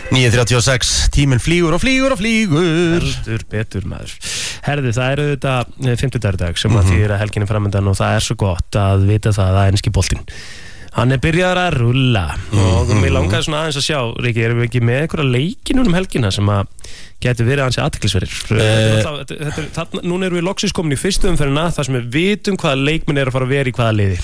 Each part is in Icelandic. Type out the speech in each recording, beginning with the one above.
9:36, tíminn flýgur og flýgur og flýgur. Heldur betur maður. Herði, það eru þetta 50 dag sem að þýðir að helginni framöndan og það er svo gott að vita það að enski boltinn. Hann er byrjaður að rulla og mér langaði svona aðeins að sjá, Ríkki, erum við ekki með einhverja leikin helgina sem að geti verið ansi athyglisverðir. Núna erum við loksins komin í fyrstu umferðina þar sem við vitum hvaða leikmenn eru að fara að vera í hvaða liði.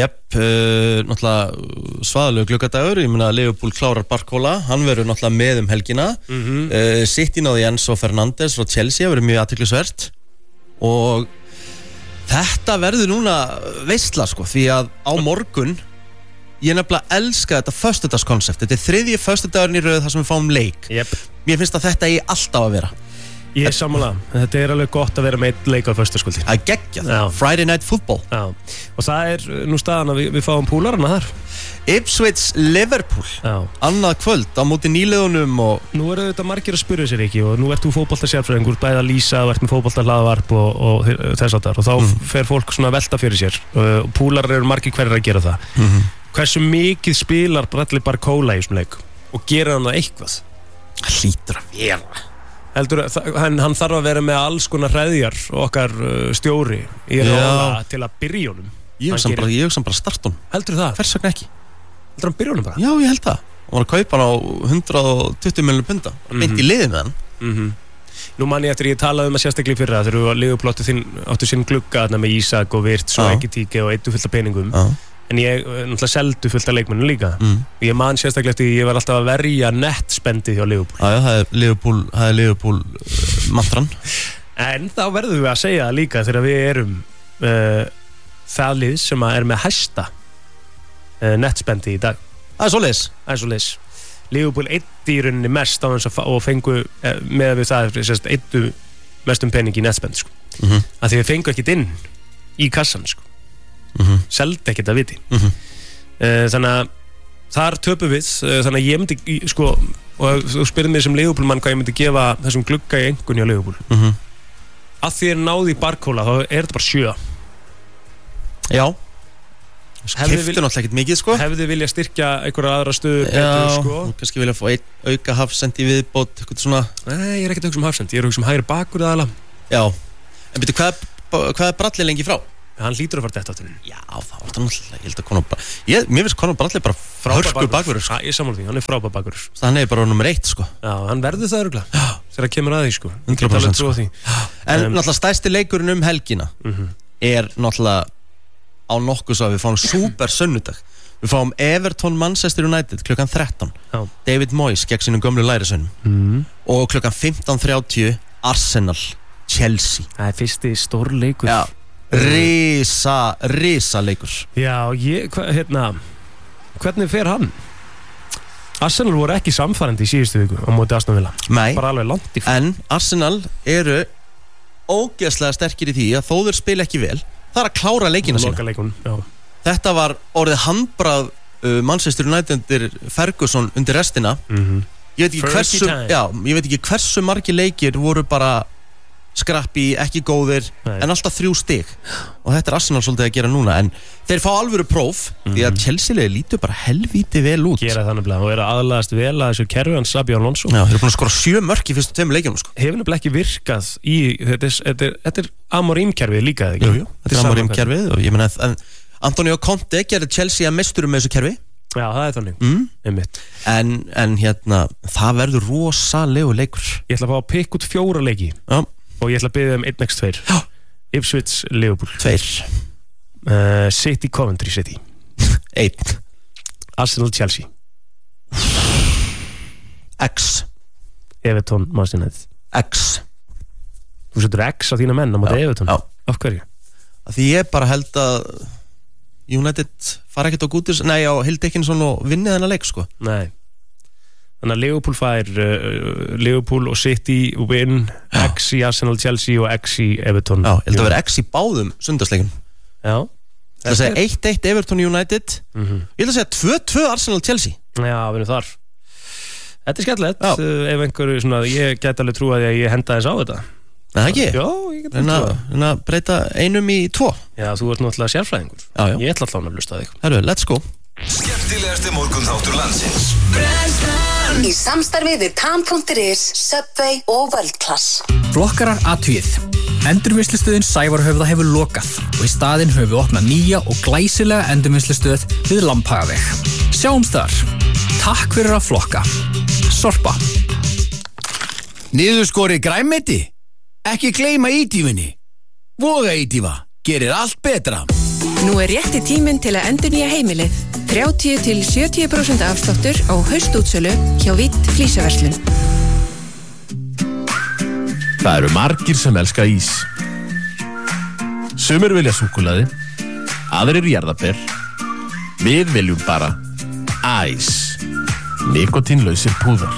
Náttúrulega svaðalegu gluggadagur, ég meina Liverpool klárar Barcola, hann verður náttúrulega með helgina. City náði Enzo Fernandes frá Chelsea, verður mjög athyglisvert og þetta verður núna veisla sko, því að á morgun ég nefnilega elska þetta föstudagskonsept. Þetta er þriðji föstudagurinn í röð þar sem við fáum leik. Mér finnst að þetta eigi alltaf að vera. Ég er sammála. Þetta er alveg gott að vera með einn leik á föstudagskvöldi. Það er geggjað. Friday Night Football. Já. Og það er nú staðan að við fáum púlarana þar. Ipswich Liverpool. Já. Annað kvöld á móti nýliðunum og... Nú eru þetta margir að spyrja sér ekki og nú ert þú fótboltasérfræðingur, bæði að lýsa og ert með fótboltahlaðvarp og þess áttar og þá fer fólk svona velta fyrir sér. Púlar eru margir hverjir að gera það. Hversu mikið spilar Bradley Barcola í þessum leik og gera hann það eitthvað? Það hlýtur að vera. Heldur, hann þarf að vera með alls konar hreðjar okkar stjóri í róla til að byrja honum. Ég hugsa bara start honum. Heldur það? Hvers vegna ekki? Heldur hann byrja honum bara? Já, ég held það. Hann var að kaupa hann á 120 milljónir punda. Beint í liði með hann. Nú man ég eftir ég talaði að sérstaklega fyrir það þegar við Liverpool áttu sinn glugga með Ísak og Virts og Ekitíki og eittu fullt af peningum. En ég náttúrulega seldu fullt af leikmennum líka. Ég man sérstaklega eftir ég var alltaf að verja nettspendið hjá Liverpool. Já, það er Liverpool mantran. En þá verðum við að segja það líka þegar við erum það lið sem er með hæsta nettspendið í dag. Það er svoleiðis. Liverpool eyddi í rauninni mest á þess og fengu með við það eyddu mestum pening í nettspend sko. Af því við fengu ekkert inn í kassan sko. Seldi ekkert að viti. Þannig að þar töpum við, þannig að ég myndi sko, og þú spyrði mér sem Liverpool mann hvað ég myndi gefa þessum glugga í engun hjá Liverpool. Að því náði í Barcola þá er þetta bara 7. Já. Keyptu náttúrulega ekkert mikið sko. Hefði vilja styrkja einhverja aðra stöðu betur sko. Já, kannski vilja fá einn auka hafsend í viðbót eitthvað svona. Nei, ég er ekkert að hugsa hafsend, ég er að hugsa hægri bakur aðalega. Já, en byrju, hvað er Bradley lengi frá? Hann lítur að fara þetta áttunni. Já, það var það náttúrulega, ég held að Conor bara mér finnst Conor Bradley bara hörku bakvörður sko. Ég sammála því, hann er frábær bakvörður. Hann er bara nummer 1 sko. Já, hann verður það örugglega. Þegar það kemur að því sko. 100% sko. En náttúrulega stærsti leikurinn helgina er náttúrulega á nokkuð svo að við fáum super sunnudag. Við fáum Everton Manchester United klukkan 13. David Moyes gegn sínum gömlu lærisveinum. Og klukkan 15:30 Arsenal Chelsea. Það er fyrsti stór leikur. Já. Risa leikur. Já, hvernig fer hann? Arsenal voru ekki samfærandi í síðustu viku á móti Aston Villa. Nei, bara alveg langt í en Arsenal eru ógeðslega sterkir í því að þó þeir spila ekki vel, það er að klára leikina sína. Þetta var orðið handbragð Manchester United Ferguson undir restina. Ég veit ekki hversu margir leikir voru bara skrappi, ekki góðir, en alltaf 3 stig og þetta er Arsenal svolítið að gera núna en þeir fá alvöru próf því að Chelsea-liðið lítur bara helvíti vel út gera þannig og eru aðlagast vel að þessu kerfi hans Xabi Alonso. Já, þeir eru búin að skora 7 mörk í fyrstu 2 leikjunum sko. Hefur nefnilega ekki virkað í þetta er Amorim-kerfið líka eða ekki? Jú, þetta er Amorim-kerfið og ég meina Antonio Conte gerði Chelsea að meisturum með þessu kerfi. Já, það er þannig. En það verður rosalegu leikur. Ég ætla að fá að pikka út 4 leiki. Já. Og ég ætla að biðja 1x2. Ipswich Liverpool 2. City Coventry City 1. Arsenal Chelsea X. Everton Manchester United X. Þú setur X á þína menn á móti Everton. Af hverju? Því ég bara held að United fara ekkert á Gútis á Hill Dickinson og vinni þennan leik sko. Nei. Þannig að Liverpool fær Liverpool og City win, X í Arsenal Chelsea og X í Everton. Já, ég held að vera X í báðum sundarsleikum. Já. Ég ætla að segja 1-1 Everton United. Ég ætla að segja 2-2 Arsenal Chelsea. Já, við erum þar. Þetta er skemmtilegt. Ef einhverju svona, ég get alveg trúa því að ég henda þess á þetta. Nei, ekki? Já, ég get alveg trúa. En að breyta einum í 2. Já, þú ert náttúrulega sérfræðingur. Já. Ég ætla alltaf að hlusta þig. Herru, let's go. Skemmtilegasti morgunþáttur landsins. Brennslan í í samstarfi við Tam.is, Subway og World Class. Flokkarar athugið. Endurvinnslustöðin Sævarhöfða hefur lokað og í staðinn höfum við opnað nýja og glæsilega endurvinnslustöð við Lambhagaveg. Sjáumst þar. Takk fyrir að flokka. Sorpa. Niðurskorið grænmeti? Ekki gleyma ídýfunni. Voga ídýfa. Gerir allt betra. Nú rétti tíminn til að endurnýja heimilið. 30-70% afsláttur á haustútsölu hjá Vitt Flísaverslun. Það eru margir sem elska ís. Sumir vilja súkkulaði, aðrir jarðarber. Við viljum bara æs. Nikotínlausir púðar.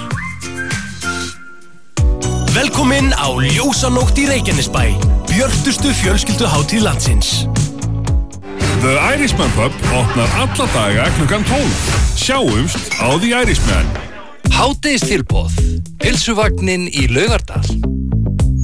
Velkomin á Ljósanótt í Reykjanesbæ, björtustu fjölskylduhátíð landsins. The Irishman Pub opnar alla daga klukkan 12. Sjáumst á The Irishman. Hádegistilboð, pylsuvagnin í Laugardal.